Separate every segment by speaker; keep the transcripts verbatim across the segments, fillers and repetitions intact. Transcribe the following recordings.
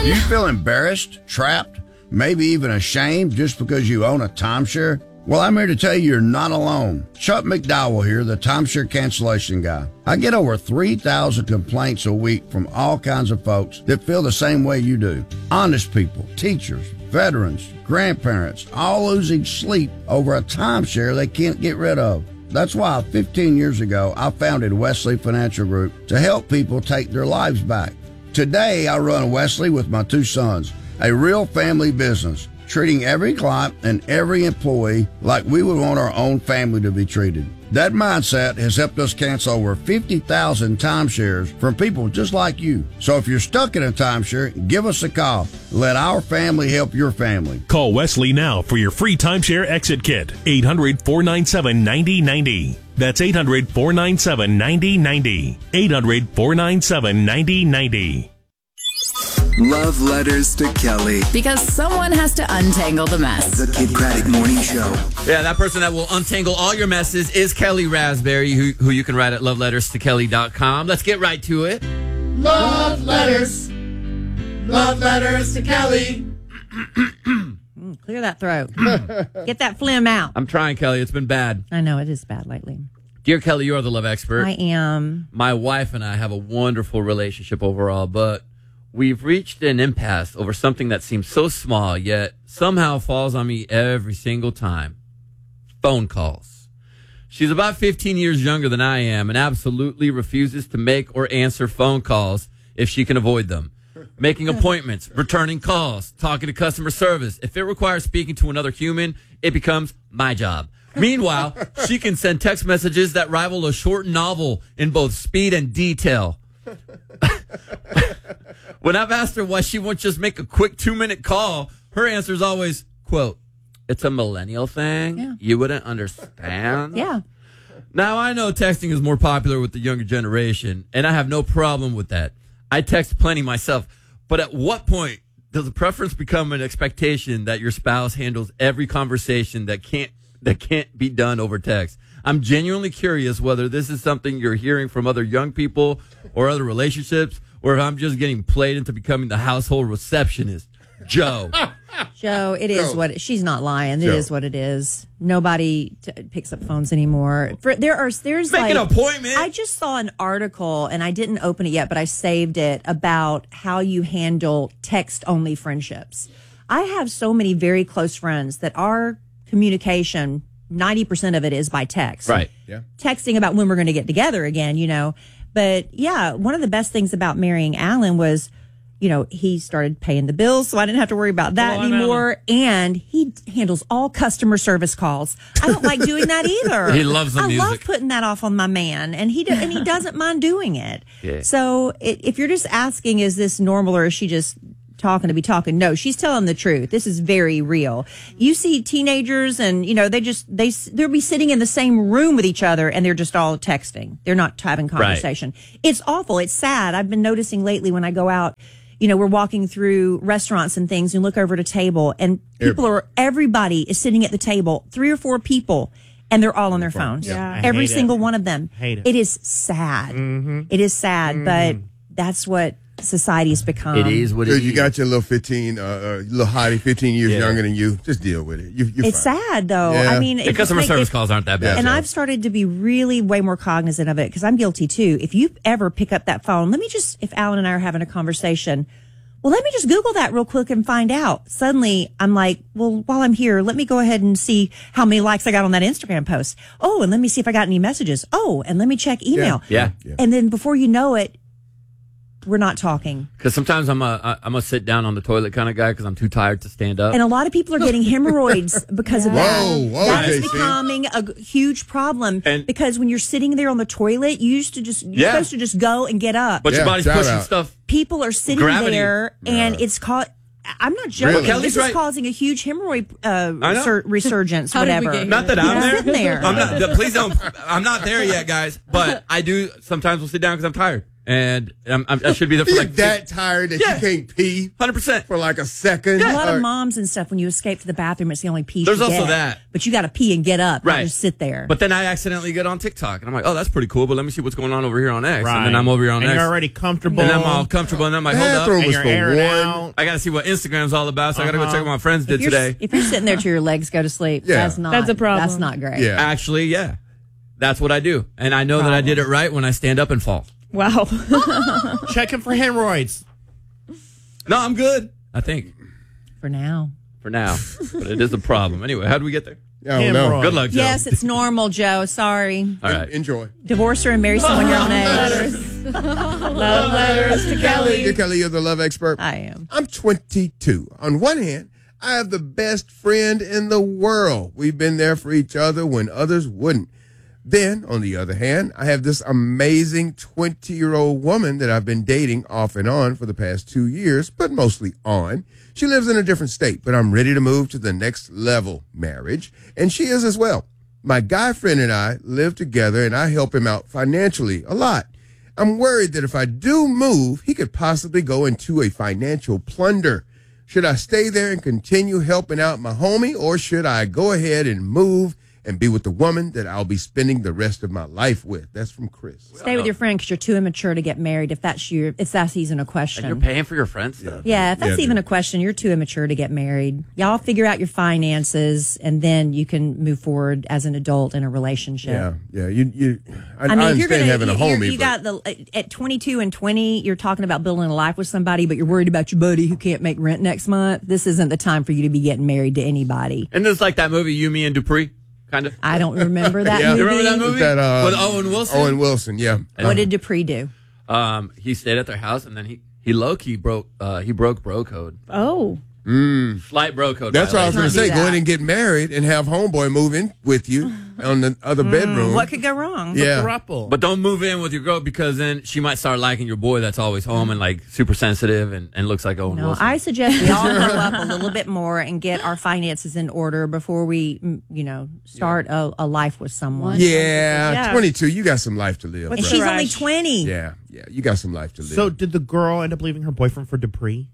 Speaker 1: Do you feel embarrassed, trapped, maybe even ashamed just because you own a timeshare? Well, I'm here to tell you you're not alone. Chuck McDowell here, the timeshare cancellation guy. I get over three thousand complaints a week from all kinds of folks that feel the same way you do. Honest people, teachers, veterans, grandparents, all losing sleep over a timeshare they can't get rid of. That's why fifteen years ago, I founded Wesley Financial Group to help people take their lives back. Today, I run Wesley with my two sons, a real family business, treating every client and every employee like we would want our own family to be treated. That mindset has helped us cancel over fifty thousand timeshares from people just like you. So if you're stuck in a timeshare, give us a call. Let our family help your family.
Speaker 2: Call Wesley now for your free timeshare exit kit. eight hundred, four nine seven, nine zero nine zero. That's eight hundred, four nine seven, nine zero nine zero. eight hundred, four nine seven, nine zero nine zero.
Speaker 3: Love Letters to Kelly.
Speaker 4: Because someone has to untangle the mess.
Speaker 3: The Kid Craddock Morning Show.
Speaker 5: Yeah, that person that will untangle all your messes is Kelly Raspberry, who, who you can write at love letters to kelly dot com. Let's get right to it.
Speaker 6: Love letters. Love letters to Kelly.
Speaker 7: mm, clear that throat. Get that phlegm out.
Speaker 5: I'm trying, Kelly. It's been bad.
Speaker 7: I know, it is bad lately.
Speaker 5: Dear Kelly, you are the love expert.
Speaker 7: I am.
Speaker 5: My wife and I have a wonderful relationship overall, but we've reached an impasse over something that seems so small, yet somehow falls on me every single time. Phone calls. She's about fifteen years younger than I am and absolutely refuses to make or answer phone calls if she can avoid them. Making appointments, returning calls, talking to customer service. If it requires speaking to another human, it becomes my job. Meanwhile, she can send text messages that rival a short novel in both speed and detail. When I've asked her why she won't just make a quick two-minute call, her answer is always, quote, "It's a millennial thing.
Speaker 7: Yeah.
Speaker 5: You wouldn't understand."
Speaker 7: Yeah.
Speaker 5: Now, I know texting is more popular with the younger generation, and I have no problem with that. I text plenty myself. But at what point does the preference become an expectation that your spouse handles every conversation that can't that can't be done over text? I'm genuinely curious whether this is something you're hearing from other young people or other relationships, or if I'm just getting played into becoming the household receptionist. Joe.
Speaker 7: Joe, it is
Speaker 6: Joe.
Speaker 7: what it, she's not lying. It
Speaker 6: Joe.
Speaker 7: is what it is. Nobody t- picks up phones anymore. For, there are there's
Speaker 5: Make
Speaker 7: like
Speaker 5: an appointment.
Speaker 7: I just saw an article and I didn't open it yet, but I saved it about how you handle text only friendships. I have so many very close friends that our communication, ninety percent of it is by text.
Speaker 5: Right.
Speaker 6: Yeah.
Speaker 7: Texting about when we're going to get together again, you know. But yeah, one of the best things about marrying Alan was, you know, he started paying the bills, so I didn't have to worry about that
Speaker 5: Come on,
Speaker 7: anymore. And he handles all customer service calls. I don't like doing that either.
Speaker 5: He loves the
Speaker 7: I
Speaker 5: music.
Speaker 7: love putting that off on my man, and he do, and he doesn't mind doing it.
Speaker 5: Yeah.
Speaker 7: So it, if you're just asking, is this normal or is she just talking to be talking? No, she's telling the truth. This is very real. You see teenagers, and you know they just they they'll be sitting in the same room with each other, and they're just all texting. They're not having conversation. Right. It's awful. It's sad. I've been noticing lately when I go out. You know, we're walking through restaurants and things and look over at a table and people are, everybody is sitting at the table, three or four people, and they're all on their phones.
Speaker 8: Yeah.
Speaker 7: Every
Speaker 8: hate
Speaker 7: single
Speaker 8: it.
Speaker 7: one of them.
Speaker 8: Hate it.
Speaker 7: It is sad.
Speaker 8: Mm-hmm.
Speaker 7: It is sad,
Speaker 8: Mm-hmm.
Speaker 7: but that's what society has become.
Speaker 5: It is what it
Speaker 6: Dude,
Speaker 5: is.
Speaker 6: you got your little fifteen, uh, uh, little hottie, fifteen years
Speaker 5: Yeah.
Speaker 6: younger than you. Just deal with it. You, you're
Speaker 7: It's
Speaker 6: fine.
Speaker 7: sad, though.
Speaker 6: Yeah.
Speaker 7: I mean,
Speaker 5: The
Speaker 7: it just
Speaker 5: customer
Speaker 7: make-
Speaker 5: service
Speaker 7: it-
Speaker 5: calls aren't that bad.
Speaker 7: And
Speaker 5: Joe.
Speaker 7: I've started to be really way more cognizant of it because I'm guilty too. If you ever pick up that phone, let me just, if Alan and I are having a conversation, well, let me just Google that real quick and find out. Suddenly, I'm like, well, while I'm here, let me go ahead and see how many likes I got on that Instagram post. Oh, and let me see if I got any messages. Oh, and let me check email.
Speaker 5: Yeah.
Speaker 6: Yeah.
Speaker 7: And then before you know it, we're not talking.
Speaker 5: Because sometimes I'm a I'm a sit down on the toilet kind of guy because I'm too tired to stand up.
Speaker 7: And a lot of people are getting hemorrhoids because of
Speaker 6: Whoa,
Speaker 7: that.
Speaker 6: whoa,
Speaker 7: that is
Speaker 6: J C.
Speaker 7: becoming a g- huge problem
Speaker 5: And-
Speaker 7: because when you're sitting there on the toilet, you used to just, you're
Speaker 5: Yeah.
Speaker 7: supposed to just go and get up.
Speaker 5: but your
Speaker 6: Yeah,
Speaker 5: body's
Speaker 6: shout
Speaker 5: pushing
Speaker 6: out.
Speaker 5: stuff.
Speaker 7: People are sitting
Speaker 5: Gravity.
Speaker 7: there and it's called, I'm not joking.
Speaker 6: Really?
Speaker 5: Kelly's
Speaker 7: This is
Speaker 5: right.
Speaker 7: causing a huge hemorrhoid uh,
Speaker 5: I know.
Speaker 7: resur- resurgence,
Speaker 4: How did we
Speaker 7: whatever.
Speaker 4: get here?
Speaker 5: Not that
Speaker 7: You're
Speaker 5: I'm there.
Speaker 7: sitting there.
Speaker 5: I'm not. Please don't. I'm not there yet, guys. But I do. Sometimes we'll sit down because I'm tired. and I'm, I'm, I should be there for
Speaker 6: You're
Speaker 5: like
Speaker 6: that tired that
Speaker 5: Yeah.
Speaker 6: you can't pee
Speaker 5: one hundred percent.
Speaker 6: for like a second.
Speaker 7: A lot
Speaker 6: Or-
Speaker 7: of moms and stuff, when you escape to the bathroom, it's the only pee
Speaker 5: There's
Speaker 7: you
Speaker 5: also
Speaker 7: get.
Speaker 5: that.
Speaker 7: But you got to pee and get up,
Speaker 5: Right.
Speaker 7: not just sit there.
Speaker 5: But then I accidentally get on TikTok, and I'm like, oh, that's pretty cool, but let me see what's going on over here on X. And then I'm over here on
Speaker 8: and
Speaker 5: X.
Speaker 8: you're already comfortable.
Speaker 5: and I'm all comfortable, and I'm like, hold up.
Speaker 6: Bathroom
Speaker 8: and
Speaker 6: was
Speaker 8: you're
Speaker 6: for
Speaker 8: airing
Speaker 6: one.
Speaker 8: out.
Speaker 5: I got to see what Instagram's all about, so I got to go
Speaker 8: Uh-huh.
Speaker 5: check what my friends did
Speaker 7: if, you're,
Speaker 5: today.
Speaker 7: if you're sitting there till your legs go to sleep,
Speaker 6: Yeah.
Speaker 7: that's not
Speaker 9: That's a problem.
Speaker 7: That's not great.
Speaker 6: Yeah.
Speaker 5: Actually, yeah. That's what I do. And I know that I did it right when I stand up and fall.
Speaker 9: Wow.
Speaker 8: Checking for hemorrhoids.
Speaker 5: No, I'm good. I think.
Speaker 7: For now.
Speaker 5: For now. But it is a problem. Anyway, how do we get there?
Speaker 6: I don't know.
Speaker 8: Hemorrhoid.
Speaker 5: Good luck, Joe.
Speaker 7: Yes, it's normal, Joe. Sorry.
Speaker 5: All right.
Speaker 6: Enjoy.
Speaker 7: Divorce her and marry someone your own age.
Speaker 9: Love letters to Kelly.
Speaker 6: You're Kelly, you're the love expert.
Speaker 7: I am.
Speaker 6: I'm twenty-two. On one hand, I have the best friend in the world. We've been there for each other when others wouldn't. Then, on the other hand, I have this amazing twenty-year-old woman that I've been dating off and on for the past two years, but mostly on. She lives in a different state, but I'm ready to move to the next level, marriage, and she is as well. My guy friend and I live together, and I help him out financially a lot. I'm worried that if I do move, he could possibly go into a financial plunder. Should I stay there and continue helping out my homie, or should I go ahead and move and be with the woman that I'll be spending the rest of my life with? That's from Chris.
Speaker 7: Stay with your friend because you're too immature to get married. If that's your, if that's even a question.
Speaker 5: And you're paying for your friends' stuff.
Speaker 7: Yeah, if that's
Speaker 6: Yeah,
Speaker 7: even
Speaker 6: dude.
Speaker 7: a question, you're too immature to get married. Y'all figure out your finances, and then you can move forward as an adult in a relationship.
Speaker 6: Yeah, yeah. You, you. I,
Speaker 7: I mean,
Speaker 6: I
Speaker 7: if you're
Speaker 6: understand
Speaker 7: gonna,
Speaker 6: having a
Speaker 7: you- you're-
Speaker 6: homie,
Speaker 7: you
Speaker 6: but
Speaker 7: got the at twenty-two and twenty, you're talking about building a life with somebody, but you're worried about your buddy who can't make rent next month. This isn't the time for you to be getting married to anybody.
Speaker 5: And it's like that movie, You, Me, and Dupree, kind of.
Speaker 7: I don't remember that
Speaker 6: Yeah.
Speaker 7: movie.
Speaker 5: You remember that movie?
Speaker 6: that uh,
Speaker 5: With Owen Wilson?
Speaker 6: Owen Wilson, yeah.
Speaker 7: What did Dupree do?
Speaker 5: Um, he stayed at their house, and then he, he low-key broke, uh, he broke bro code.
Speaker 9: Oh.
Speaker 5: Slight bro code.
Speaker 6: That's what I was going to
Speaker 7: Don't
Speaker 6: say.
Speaker 7: do
Speaker 6: Go in
Speaker 7: that.
Speaker 6: and get married and have homeboy move in with you on the other bedroom.
Speaker 7: What could go wrong?
Speaker 6: Yeah.
Speaker 8: Thruple.
Speaker 5: But don't move in with your girl, because then she might start liking your boy that's always home and like super sensitive and, and looks like Owen
Speaker 7: No,
Speaker 5: Wilson.
Speaker 7: I suggest we all grow up a little bit more and get our finances in order before we, mm, you know, start a, a life with someone.
Speaker 6: Yeah,
Speaker 9: Yeah.
Speaker 6: twenty-two. You got some life to live.
Speaker 7: And
Speaker 9: What's
Speaker 6: bro.
Speaker 7: she's
Speaker 9: the
Speaker 7: only
Speaker 9: rush?
Speaker 7: twenty.
Speaker 6: Yeah, yeah. You got some life to live.
Speaker 8: So did the girl end up leaving her boyfriend for Dupree?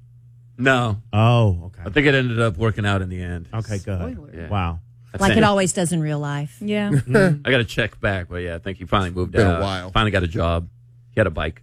Speaker 5: no,
Speaker 8: Oh, okay.
Speaker 5: I think it ended up working out in the end.
Speaker 8: Okay, good.
Speaker 9: Spoiler.
Speaker 5: Yeah.
Speaker 8: Wow.
Speaker 5: That's
Speaker 7: Like
Speaker 5: it.
Speaker 7: it always does in real life.
Speaker 9: Yeah.
Speaker 5: I got to check back, but yeah, I think he finally moved
Speaker 6: Been a
Speaker 5: out.
Speaker 6: while.
Speaker 5: Finally got a job. He had a bike.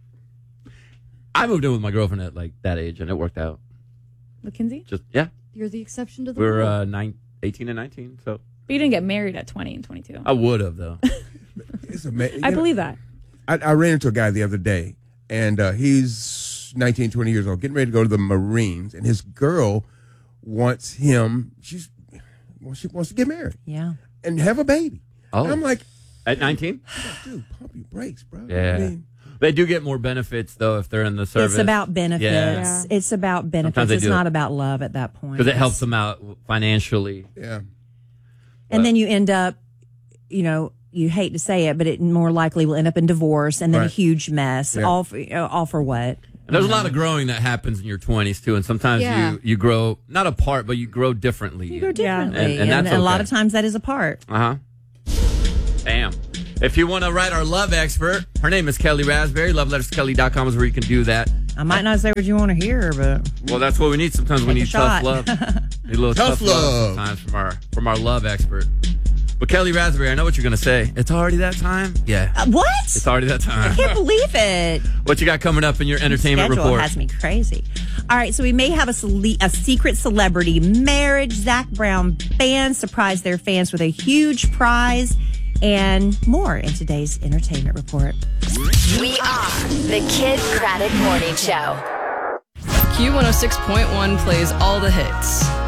Speaker 5: I moved in with my girlfriend at like that age, and it worked out.
Speaker 9: Mackenzie?
Speaker 5: Just yeah,
Speaker 10: You're the exception to the
Speaker 5: we were
Speaker 10: rule.
Speaker 5: uh, nine, eighteen and nineteen, so
Speaker 9: But you didn't get married at twenty and twenty-two.
Speaker 5: I would have though.
Speaker 6: it's amazing.
Speaker 9: I believe that.
Speaker 6: I, I ran into a guy the other day, and uh, he's nineteen, twenty years old, getting ready to go to the Marines, and his girl wants him. She's well, she wants to get married
Speaker 7: Yeah.
Speaker 6: and have a baby.
Speaker 5: Oh.
Speaker 6: And I'm like,
Speaker 5: At nineteen,
Speaker 6: dude, pump your brakes, bro.
Speaker 5: yeah,
Speaker 6: I mean,
Speaker 5: they do get more benefits though if they're in the service.
Speaker 7: It's about benefits.
Speaker 5: Yeah.
Speaker 7: It's about benefits.
Speaker 5: Sometimes they
Speaker 7: It's
Speaker 5: do.
Speaker 7: not about love at that point.
Speaker 5: because it helps them out financially.
Speaker 6: yeah.
Speaker 7: And then you end up, you know, you hate to say it, but it more likely will end up in divorce and then a
Speaker 6: Right.
Speaker 7: huge mess.
Speaker 6: Yeah.
Speaker 7: All for, you know, all for what?
Speaker 5: And there's a lot of growing that happens in your twenties too, and sometimes
Speaker 10: Yeah.
Speaker 5: you you grow not apart, but you grow differently.
Speaker 7: You go
Speaker 9: Yeah.
Speaker 7: differently,
Speaker 5: And- and that's
Speaker 7: a lot
Speaker 5: okay.
Speaker 7: of times that is a part.
Speaker 5: Uh huh. Damn. If you want to write our love expert, her name is Kelly Raspberry. love letters to kelly dot com is where you can do that.
Speaker 7: I might not say what you want to hear, but
Speaker 5: Well, that's what we need. Sometimes we
Speaker 7: Take a
Speaker 5: need tough
Speaker 7: shot.
Speaker 5: love. Need a little
Speaker 6: Tough
Speaker 5: tough, love.
Speaker 6: love.
Speaker 5: sometimes from our from our love expert. But Kelly Raspberry, I know what you're gonna say. It's already that time. Yeah,
Speaker 7: uh, what?
Speaker 5: it's already that time.
Speaker 7: I can't believe it.
Speaker 5: What you got coming up in your entertainment
Speaker 7: Schedule
Speaker 5: report?
Speaker 7: has me crazy. All right, so we may have a, cele- a secret celebrity marriage. Zach Brown band surprised their fans with a huge prize and more in today's entertainment report.
Speaker 11: We are the Kid Craddock Morning Show.
Speaker 12: Q one oh six point one plays all the hits.